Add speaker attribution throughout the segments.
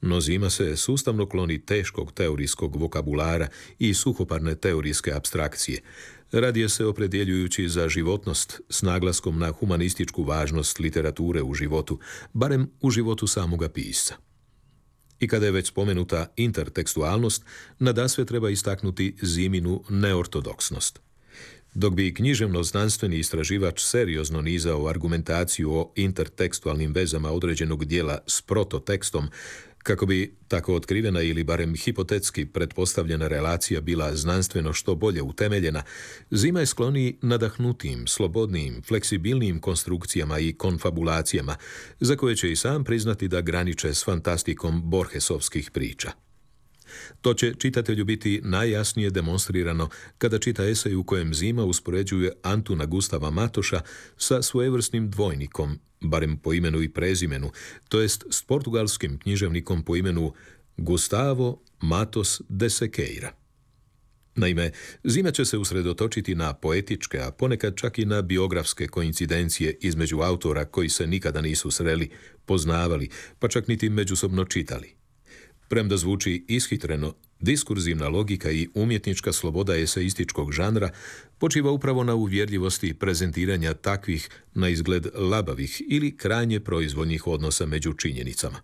Speaker 1: no Zima se sustavno kloni teškog teorijskog vokabulara i suhoparne teorijske apstrakcije, radije se opredjeljujući za životnost s naglaskom na humanističku važnost literature u životu, barem u životu samoga pisca. I kada je već spomenuta intertekstualnost, nadasve treba istaknuti Ziminu neortodoksnost. Dok bi književno-znanstveni istraživač seriozno nizao argumentaciju o intertekstualnim vezama određenog dijela s prototekstom, kako bi tako otkrivena ili barem hipotetski pretpostavljena relacija bila znanstveno što bolje utemeljena, Zima je skloniji nadahnutijim, slobodnijim, fleksibilnijim konstrukcijama i konfabulacijama, za koje će i sam priznati da graniče s fantastikom Borgesovskih priča. To će čitatelju biti najjasnije demonstrirano kada čita esej u kojem Zima uspoređuje Antuna Gustava Matoša sa svojevrsnim dvojnikom, barem po imenu i prezimenu, to jest s portugalskim književnikom po imenu Gustavo Matos de Sequeira. Naime, Zima će se usredotočiti na poetičke, a ponekad čak i na biografske koincidencije između autora koji se nikada nisu sreli, poznavali, pa čak niti međusobno čitali. Premda zvuči ishitreno, diskurzivna logika i umjetnička sloboda eseističkog žanra počiva upravo na uvjerljivosti prezentiranja takvih, na izgled labavih ili krajnje proizvoljnih odnosa među činjenicama.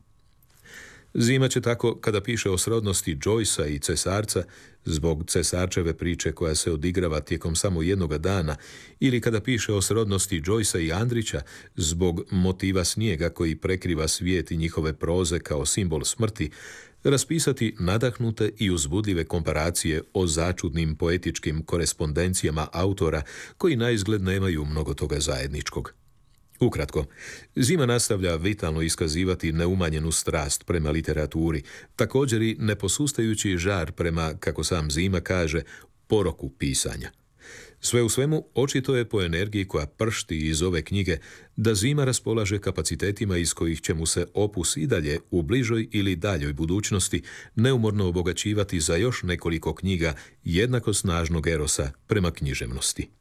Speaker 1: Zima će tako, kada piše o srodnosti Joycea i Cesarca, zbog Cesarčeve priče koja se odigrava tijekom samo jednoga dana, ili kada piše o srodnosti Joycea i Andrića, zbog motiva snijega koji prekriva svijet i njihove proze kao simbol smrti, raspisati nadahnute i uzbudljive komparacije o začudnim poetičkim korespondencijama autora koji naizgled nemaju mnogo toga zajedničkog. Ukratko, Zima nastavlja vitalno iskazivati neumanjenu strast prema literaturi, također i neposustajući žar prema, kako sam Zima kaže, poroku pisanja. Sve u svemu, očito je po energiji koja pršti iz ove knjige da Zima raspolaže kapacitetima iz kojih će mu se opus i dalje u bližoj ili daljoj budućnosti neumorno obogaćivati za još nekoliko knjiga jednako snažnog erosa prema književnosti.